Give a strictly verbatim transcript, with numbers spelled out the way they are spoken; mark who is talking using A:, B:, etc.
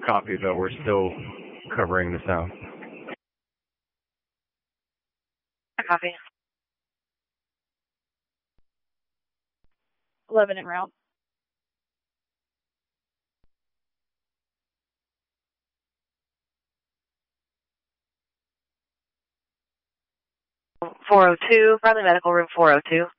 A: Copy, but we're still covering the sound.
B: Copy. eleven en route. four oh two, Bradley Medical Room four oh two.